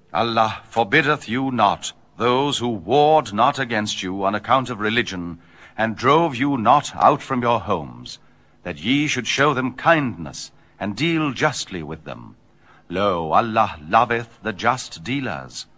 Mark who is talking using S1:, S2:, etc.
S1: Allah forbiddeth you not those who warred not against you on account of religion, and drove you not out from your homes, that ye should show them kindness, and deal justly with them. Lo, Allah loveth the just dealers.